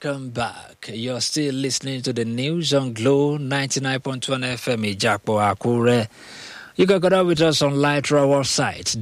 Welcome back. You're still listening to the news on Glow 99.1 FM Ijakpo Akure. You can connect with us online through our website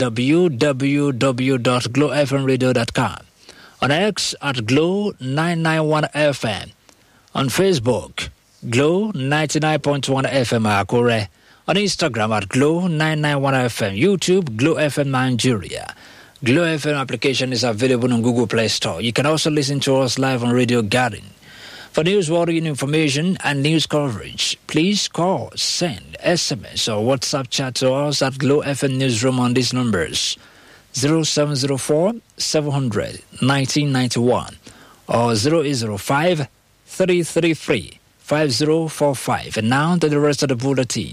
www.glowfmradio.com, on X at Glow 991 FM, on Facebook Glow 99.1 FM Akure, on Instagram at Glow 991 FM, YouTube Glow FM Nigeria. Glow FM application is available on Google Play Store. You can also listen to us live on Radio Garden. For newsworthy information and news coverage, please call, send, SMS or WhatsApp chat to us at Glow FM Newsroom on these numbers: 0704 700 1991 or 0805 333 5045. And now to the rest of the bulletin.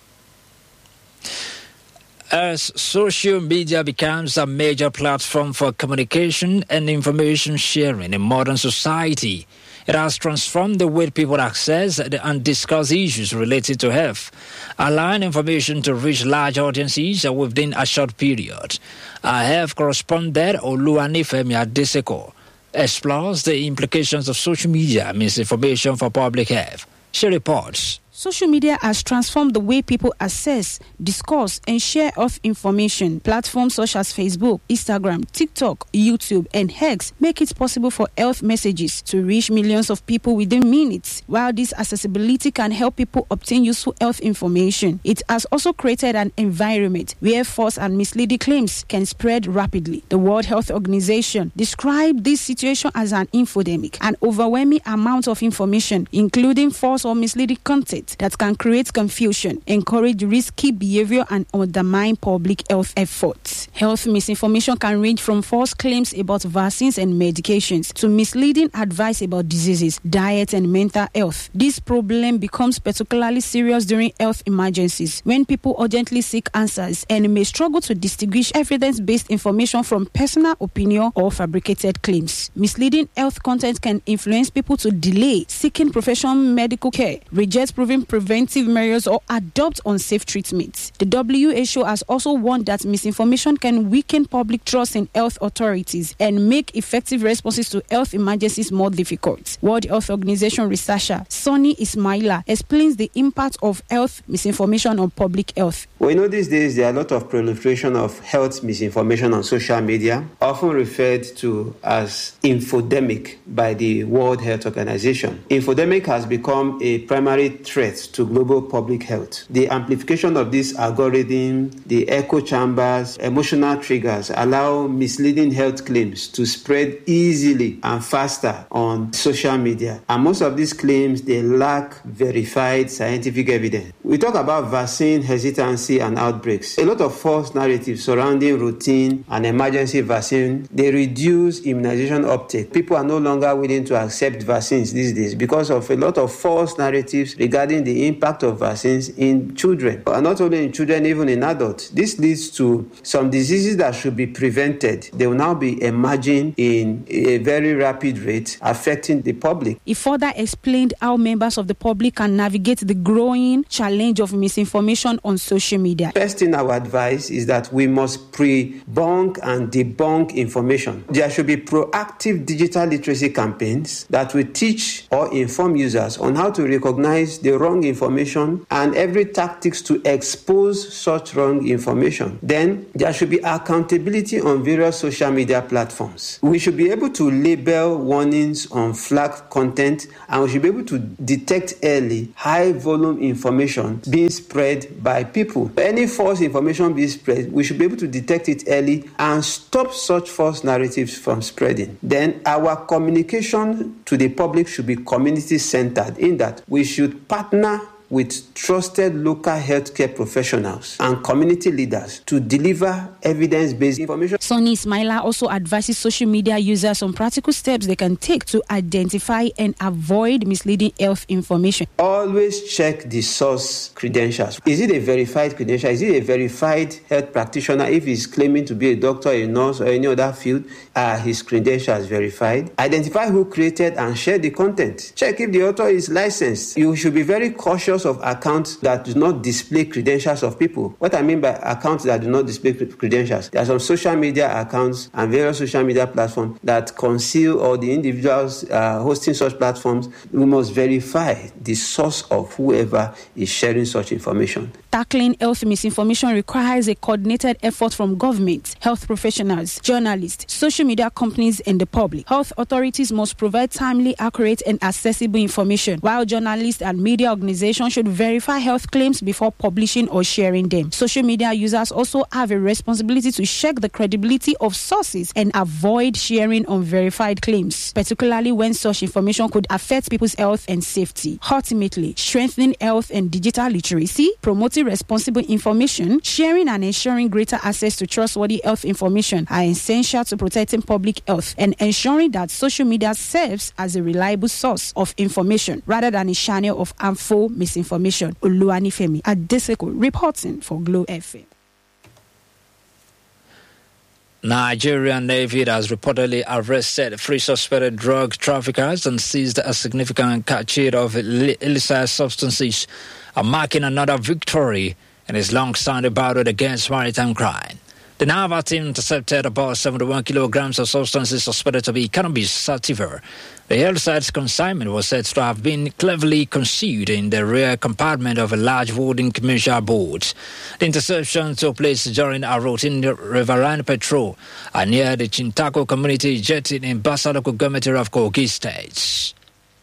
As social media becomes a major platform for communication and information sharing in modern society, it has transformed the way people access and discuss issues related to health, allowing information to reach large audiences within a short period. Our health correspondent Oluwanifemi Adeseko explores the implications of social media misinformation for public health. She reports. Social media has transformed the way people access, discuss, and share health information. Platforms such as Facebook, Instagram, TikTok, YouTube, and X make it possible for health messages to reach millions of people within minutes. While this accessibility can help people obtain useful health information, it has also created an environment where false and misleading claims can spread rapidly. The World Health Organization described this situation as an infodemic, an overwhelming amount of information, including false or misleading content that can create confusion, encourage risky behavior, and undermine public health efforts. Health misinformation can range from false claims about vaccines and medications to misleading advice about diseases, diet, and mental health. This problem becomes particularly serious during health emergencies, when people urgently seek answers and may struggle to distinguish evidence-based information from personal opinion or fabricated claims. Misleading health content can influence people to delay seeking professional medical care, reject proven preventive measures, or adopt unsafe treatments. The WHO has also warned that misinformation can weaken public trust in health authorities and make effective responses to health emergencies more difficult. World Health Organization researcher Sonny Ismaila explains the impact of health misinformation on public health. We know these days there are a lot of proliferation of health misinformation on social media, often referred to as infodemic by the World Health Organization. Infodemic has become a primary threat to global public health. The amplification of this algorithm, the echo chambers, emotional triggers allow misleading health claims to spread easily and faster on social media. And most of these claims, they lack verified scientific evidence. We talk about vaccine hesitancy and outbreaks. A lot of false narratives surrounding routine and emergency vaccine, they reduce immunization uptake. People are no longer willing to accept vaccines these days because of a lot of false narratives regarding the impact of vaccines in children, and not only in children, even in adults. This leads to some diseases that should be prevented. They will now be emerging in a very rapid rate, affecting the public. He further explained how members of the public can navigate the growing challenge of misinformation on social media. First thing I would advise is that we must pre-bunk and debunk information. There should be proactive digital literacy campaigns that will teach or inform users on how to recognize the wrong information and every tactics to expose such wrong information. Then there should be accountability on various social media platforms. We should be able to label warnings on flagged content, and we should be able to detect early high volume information being spread by people. Any false information being spread, we should be able to detect it early and stop such false narratives from spreading. Then our communication to the public should be community-centered, in that we should partner with trusted local healthcare professionals and community leaders to deliver evidence-based information. Sonny Ismaila also advises social media users on practical steps they can take to identify and avoid misleading health information. Always check the source credentials. Is it a verified credential? Is it a verified health practitioner? If he's claiming to be a doctor, a nurse, or any other field, are his credentials verified? Identify who created and shared the content. Check if the author is licensed. You should be very cautious because of accounts that do not display credentials of people. What I mean by accounts that do not display credentials, there are some social media accounts and various social media platforms that conceal, or the individuals hosting such platforms, we must verify the source of whoever is sharing such information. Tackling health misinformation requires a coordinated effort from government, health professionals, journalists, social media companies, and the public. Health authorities must provide timely, accurate, and accessible information, while journalists and media organizations should verify health claims before publishing or sharing them. Social media users also have a responsibility to check the credibility of sources and avoid sharing unverified claims, particularly when such information could affect people's health and safety. Ultimately, strengthening health and digital literacy, promoting responsible information, sharing and ensuring greater access to trustworthy health information are essential to protecting public health and ensuring that social media serves as a reliable source of information rather than a channel of harmful misinformation. Oluwanifemi Adeseko reporting for Glow FM. Nigerian Navy has reportedly arrested 3 suspected drug traffickers and seized a significant cache of illicit substances, marking another victory in its long-standing battle against maritime crime. The naval team intercepted about 71 kilograms of substances suspected to be cannabis sativa. The hillside consignment was said to have been cleverly concealed in the rear compartment of a large wooden commercial boat. The interception took place during a routine riverine patrol near the Chintako community jetty in Basa local government area of Kogi State.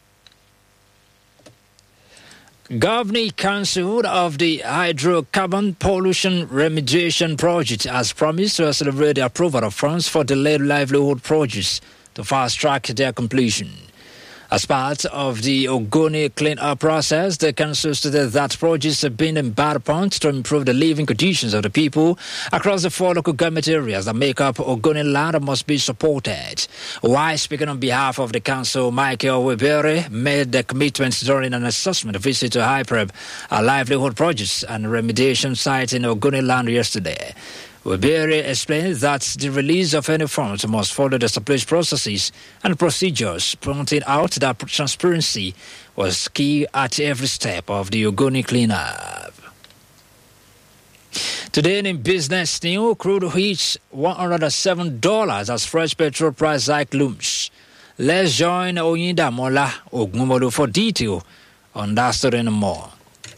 Governing Council of the Hydrocarbon Pollution Remediation Project has promised to accelerate the approval of funds for delayed livelihood projects to fast-track their completion. As part of the Ogoni clean-up process, the council stated that projects have been embarked upon to improve the living conditions of the people across the 4 local government areas that make up Ogoni land must be supported. While speaking on behalf of the council, Michael Webere made the commitments during an assessment visit to HYPREB, a livelihood projects and remediation site in Ogoni land yesterday. Webere explains that the release of any funds must follow the established processes and procedures, pointing out that transparency was key at every step of the Ogoni cleanup. Today in business news, crude hits $107 as fresh petrol price hike looms. Let's join Oyindamola Ogunmolu for detail on that story and more.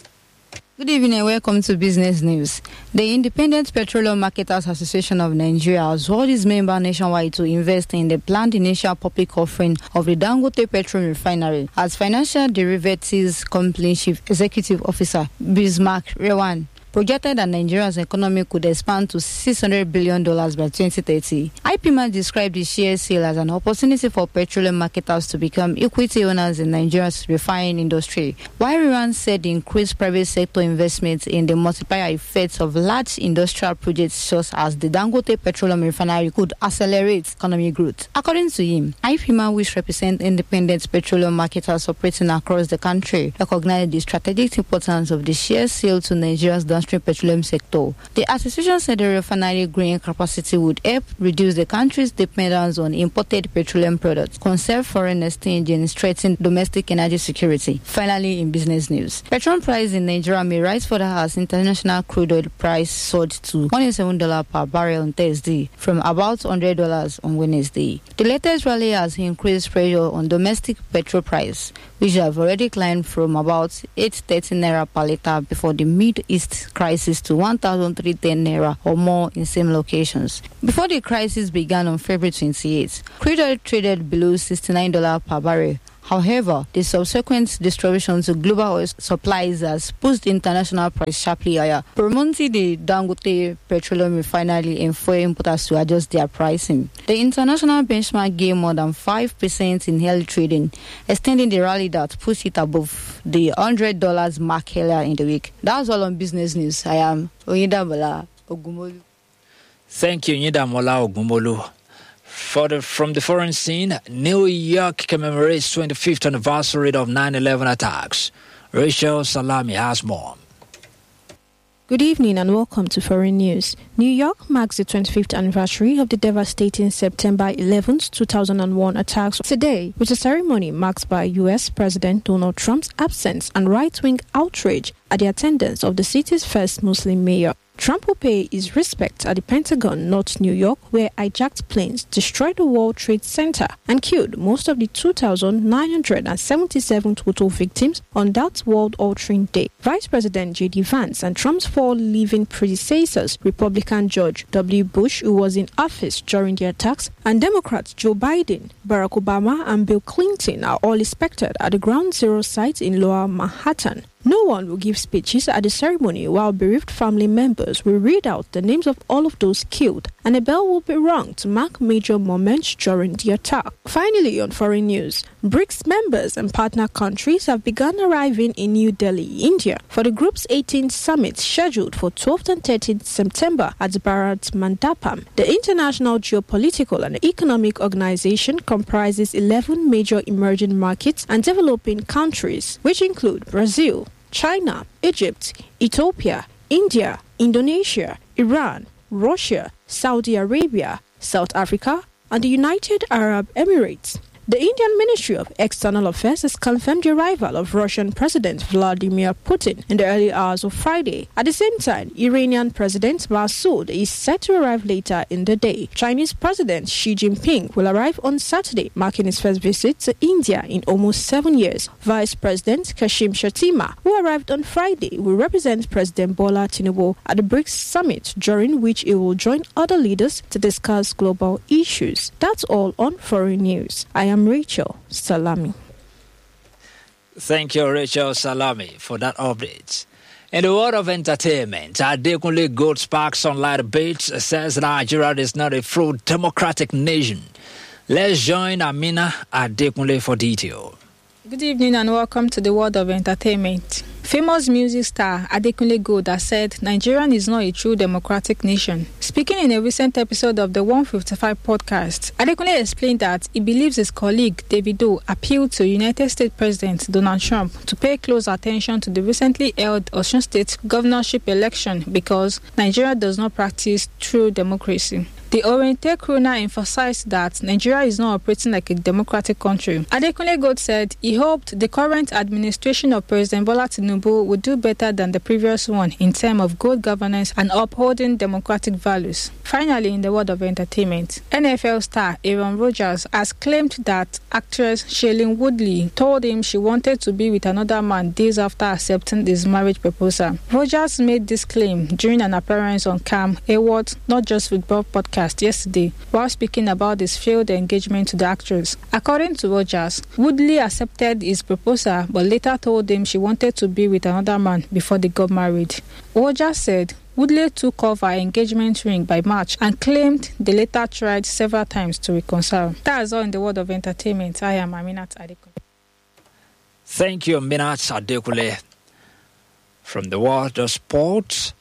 Good evening and welcome to Business News. The Independent Petroleum Marketers Association of Nigeria has called its members nationwide to invest in the planned initial public offering of the Dangote Petroleum Refinery. As Financial Derivatives Company Chief Executive Officer Bismarck Rewan projected that Nigeria's economy could expand to $600 billion by 2030. IPMA described the share sale as an opportunity for petroleum marketers to become equity owners in Nigeria's refining industry, while Iran said the increased private sector investments in the multiplier effects of large industrial projects such as the Dangote Petroleum Refinery could accelerate economic growth. According to him, IPMA, which represents independent petroleum marketers operating across the country, recognized the strategic importance of the share sale to Nigeria's petroleum sector. The association said the refinery growing capacity would help reduce the country's dependence on imported petroleum products, conserve foreign exchange, and strengthen domestic energy security. Finally, in business news, petrol price in Nigeria may rise further as international crude oil price surged to $107 per barrel on Thursday from about $100 on Wednesday. The latest rally has increased pressure on domestic petrol price, which have already climbed from about 830 naira per litre before the Mid-East crisis to 1,310 naira or more in same locations. Before the crisis began on February 28, crude oil traded below $69 per barrel. However, the subsequent disruption to global oil supplies has pushed international price sharply higher, prompting the Dangote Petroleum Refinery and fuel importers to adjust their pricing. The international benchmark gained more than 5% in early trading, extending the rally that pushed it above the $100 mark earlier in the week. That's all on Business News. I am Oyindamola Ogunmolu. Thank you, Oyindamola Ogunmolu. From the foreign scene, New York commemorates 25th anniversary of 9/11 attacks. Rachel Salami has more. Good evening and welcome to Foreign News. New York marks the 25th anniversary of the devastating September 11, 2001 attacks today, with a ceremony marked by U.S. President Donald Trump's absence and right-wing outrage at the attendance of the city's first Muslim mayor. Trump will pay his respects at the Pentagon, North New York, where hijacked planes destroyed the World Trade Center and killed most of the 2,977 total victims on that world-altering day. Vice President J.D. Vance and Trump's four living predecessors, Republican George W. Bush, who was in office during the attacks, and Democrats Joe Biden, Barack Obama, and Bill Clinton are all expected at the Ground Zero site in Lower Manhattan. No one will give speeches at the ceremony, while bereaved family members will read out the names of all of those killed, and a bell will be rung to mark major moments during the attack. Finally, on Foreign News, BRICS members and partner countries have begun arriving in New Delhi, India, for the group's 18th summit scheduled for 12th and 13th September at Bharat Mandapam. The International Geopolitical and Economic Organization comprises 11 major emerging markets and developing countries, which include Brazil, China, Egypt, Ethiopia, India, Indonesia, Iran, Russia, Saudi Arabia, South Africa, and the United Arab Emirates. The Indian Ministry of External Affairs has confirmed the arrival of Russian President Vladimir Putin in the early hours of Friday. At the same time, Iranian President Masoud is set to arrive later in the day. Chinese President Xi Jinping will arrive on Saturday, marking his first visit to India in almost 7 years. Vice President Kashim Shettima, who arrived on Friday, will represent President Bola Tinubu at the BRICS summit, during which he will join other leaders to discuss global issues. That's all on Foreign News. I am Rachel Salami. Thank you, Rachel Salami, for that update. In the world of entertainment, Adekunle Gold sparks online debate, says Nigeria is not a full democratic nation. Let's join Amina Adekunle for detail. Good evening and welcome to the world of entertainment. Famous music star Adekunle Gold has said Nigeria is not a true democratic nation. Speaking in a recent episode of the 155 podcast, Adekunle explained that he believes his colleague Davido appealed to United States President Donald Trump to pay close attention to the recently held Osun State governorship election because Nigeria does not practice true democracy. The Oriente Crooner emphasized that Nigeria is not operating like a democratic country. Adekunle Gold said he hoped the current administration of President Bola Tinubu would do better than the previous one in terms of good governance and upholding democratic values. Finally, in the world of entertainment, NFL star Aaron Rodgers has claimed that actress Shailene Woodley told him she wanted to be with another man days after accepting his marriage proposal. Rodgers made this claim during an appearance on Cam Hayward's Not Just Football podcast yesterday while speaking about his failed engagement to the actress. According to Rodgers, Woodley accepted his proposal but later told him she wanted to be with another man before they got married. Rodgers said Woodley took off her engagement ring by March and claimed they later tried several times to reconcile. That's all in the world of entertainment. I am Aminat Adekunle. Thank you, Aminat Adekunle. From the world of sports,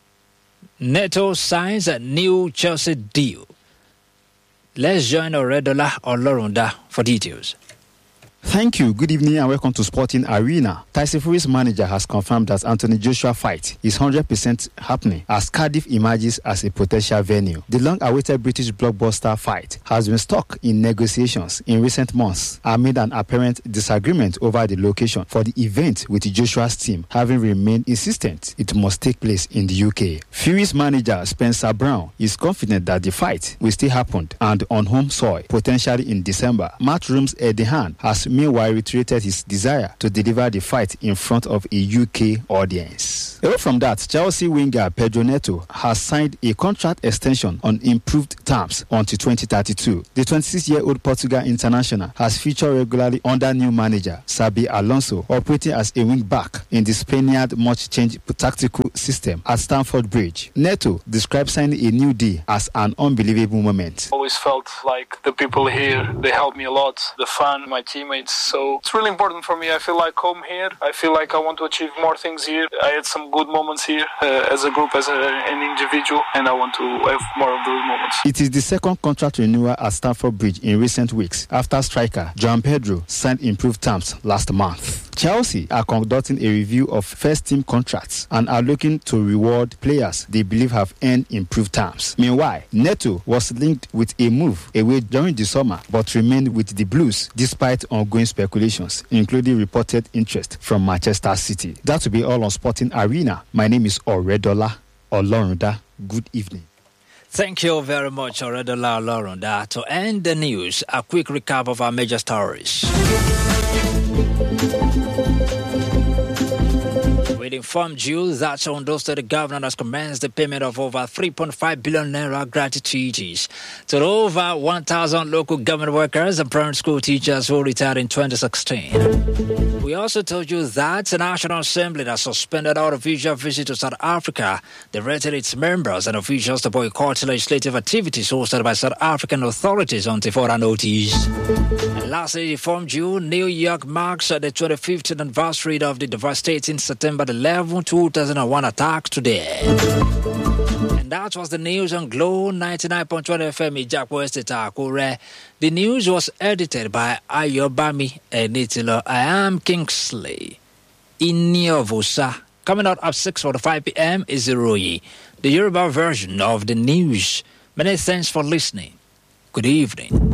NATO signs a new Chelsea deal. Let's join Oredola Olorunda for details. Thank you. Good evening and welcome to Sporting Arena. Tyson Fury's manager has confirmed that Anthony Joshua fight is 100% happening as Cardiff emerges as a potential venue. The long-awaited British blockbuster fight has been stuck in negotiations in recent months amid an apparent disagreement over the location for the event, with Joshua's team having remained insistent it must take place in the UK. Fury's manager Spencer Brown is confident that the fight will still happen and on home soil, potentially in December. Matchroom's Eddie Hearn has meanwhile reiterated his desire to deliver the fight in front of a UK audience. Away from that, Chelsea winger Pedro Neto has signed a contract extension on improved terms until 2032. The 26-year-old Portugal international has featured regularly under new manager Xabi Alonso, operating as a wing-back in the Spaniard much-changed tactical system at Stamford Bridge. Neto describes signing a new deal as an unbelievable moment. Always felt like the people here, they helped me a lot, the fan, my teammates. So it's really important for me. I feel like home here. I feel like I want to achieve more things here. I had some good moments here as a group, as an individual, and I want to have more of those moments. It is the second contract renewal at Stamford Bridge in recent weeks after striker João Pedro signed improved terms last month. Chelsea are conducting a review of first-team contracts and are looking to reward players they believe have earned improved terms. Meanwhile, Neto was linked with a move away during the summer but remained with the Blues despite ongoing speculations, including reported interest from Manchester City. That will be all on Sporting Arena. My name is Oredola Olorunda. Good evening. Thank you very much, Oredola Olorunda. To end the news, a quick recap of our major stories. We informed you that Ondo State government has commenced the payment of over 3.5 billion naira gratuities to over 1,000 local government workers and primary school teachers who retired in 2016. We also told you that the National Assembly has suspended all official visits to South Africa, directed its members and officials to boycott legislative activities hosted by South African authorities until further notice. And lastly, informed you New York marks the 25th anniversary of the devastating September 11, 2001 attack today. And that was the news on Glow 99.1 FM Ijapo Estate Akure. The news was edited by Ayobami Enitilo. I am Kingsley Inyovusa. Coming out at 6:45 p.m. is Iroyi, the Yoruba version of the news. Many thanks for listening. Good evening.